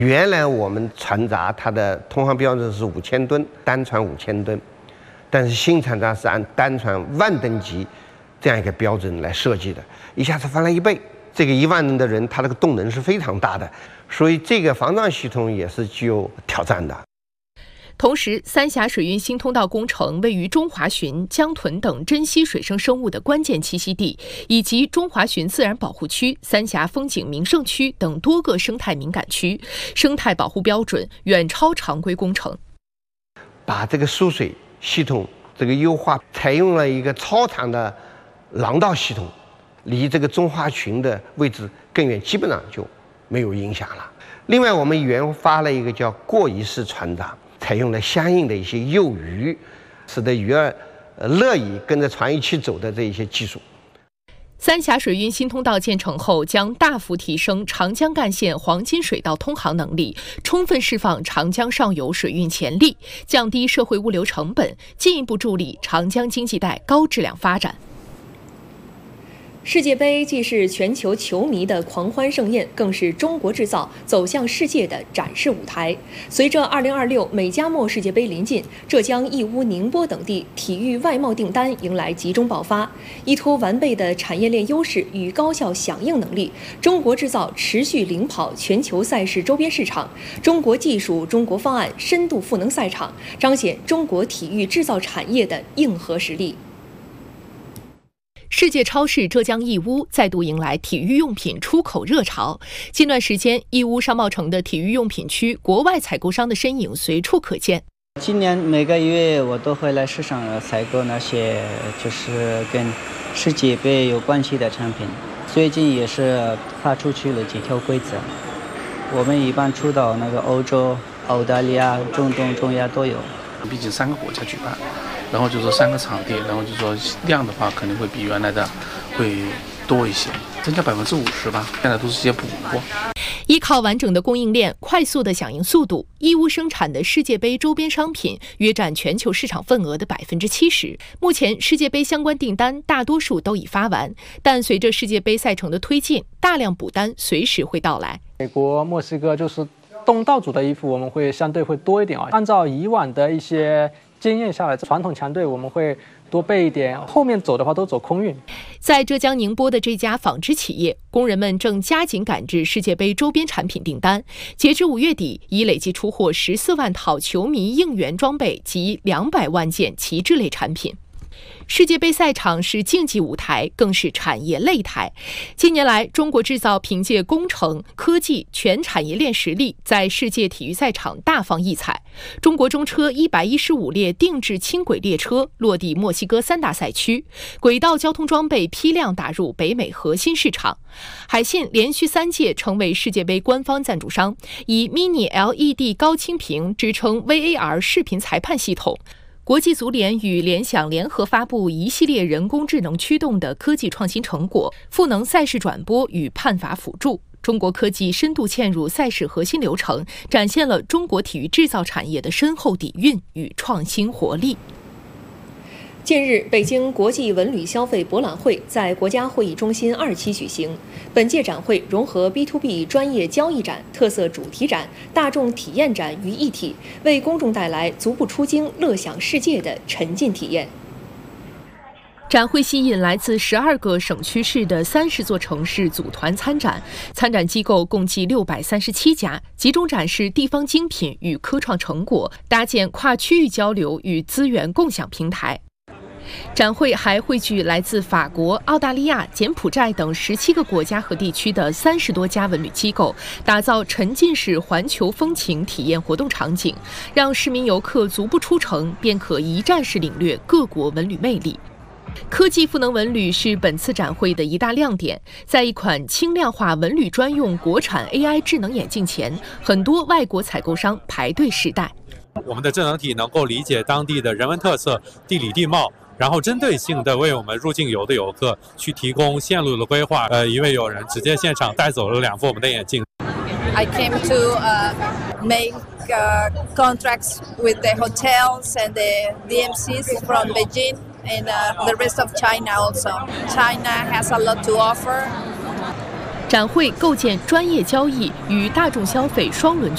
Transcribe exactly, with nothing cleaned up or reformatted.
原来我们船闸它的通航标准是五千吨，单船五千吨，但是新船闸是按单船万吨级这样一个标准来设计的，一下子翻了一倍。这个一万吨的人，他这个动能是非常大的，所以这个防撞系统也是具有挑战的。 同时，三峡水运新通道工程位于中华鲟、江豚等珍稀水生生物的关键栖息地，以及中华鲟自然保护区、三峡风景名胜区等多个生态敏感区，生态保护标准远超常规工程。 把这个输水系统这个优化，采用了一个超长的廊道系统，离这个中华鲟的位置更远，基本上就没有影响了。另外，我们研发了一个叫过移式船闸。采用了相应的一些诱鱼，使得鱼儿乐意跟着船一起走的这一些技术。 三峡水运新通道建成后，将大幅提升长江干线黄金水道通航能力，充分释放长江上游水运潜力，降低社会物流成本，进一步助力长江经济带高质量发展。 世界杯既是全球球迷的狂欢盛宴，更是中国制造走向世界的展示舞台。随着二零二六美加墨世界杯临近，浙江义乌、宁波等地体育外贸订单迎来集中爆发。依托完备的产业链优势与高效响应能力，中国制造持续领跑全球赛事周边市场。中国技术、中国方案深度赋能赛场，彰显中国体育制造产业的硬核实力。 世界超市浙江义乌再度迎来体育用品出口热潮。近段时间，义乌商贸城的体育用品区，国外采购商的身影随处可见。 今年每个月我都会来市场采购那些就是跟世界杯有关系的产品。最近也是发出去了几条规则，我们一般出到那个欧洲、澳大利亚、中东、中亚都有。 毕竟三个国家举办。然后就说三个场地，然后就说量的话肯定会比原来的会多一些，增加百分之五十吧。现在都是些补货。 依靠完整的供应链、快速的响应速度，义乌生产的世界杯周边商品约占全球市场份额的百分之七十。目前世界杯相关订单大多数都已发完，但随着世界杯赛程的推进，大量补单随时会到来。 美国、墨西哥就是东道主的衣服，我们会相对会多一点啊。按照以往的一些经验下来，传统强队我们会多备一点，后面走的话都走空运。 在浙江宁波的这家纺织企业，工人们正加紧赶制世界杯周边产品订单，截至五月底，已累计出货十四万套球迷应援装备及两百万件旗帜类产品。世界杯赛场是竞技舞台，更是产业擂台。近年来，中国制造凭借工程、科技全产业链实力，在世界体育赛场大放异彩。中国中车一百一十五列定制轻轨列车落地墨西哥三大赛区，轨道交通装备批量打入北美核心市场。海信连续三届成为世界杯官方赞助商，以 Mini L E D 高清屏支撑 V A R 视频裁判系统。国际足联与联想联合发布一系列人工智能驱动的科技创新成果，赋能赛事转播与判罚辅助。中国科技深度嵌入赛事核心流程，展现了中国体育制造产业的深厚底蕴与创新活力。 近日，北京国际文旅消费博览会在国家会议中心二期举行。本届展会融合 B to B 专业交易展、特色主题展、大众体验展于一体，为公众带来足不出京、乐享世界的沉浸体验。 展会吸引来自十二个省区市的三十座城市组团参展，参展机构共计六百三十七家，集中展示地方精品与科创成果，搭建跨区域交流与资源共享平台。展会还汇聚来自法国、澳大利亚、柬埔寨等十七个国家和地区的三十多家文旅机构，打造沉浸式环球风情体验活动场景，让市民游客足不出城便可一站式领略各国文旅魅力。科技赋能文旅是本次展会的一大亮点，在一款轻量化文旅专用国产 A I 智能眼镜前，很多外国采购商排队试戴。 我们的智能体能够理解当地的人文特色、地理地貌，然后针对性的为我们入境游的游客去提供线路的规划。呃，一位友人直接现场带走了两副我们的眼镜。 I came to uh, make uh, contracts with the hotels and the D M Cs from Beijing and uh, the rest of China also. China has a lot to offer. 展会构建专业交易与大众消费双轮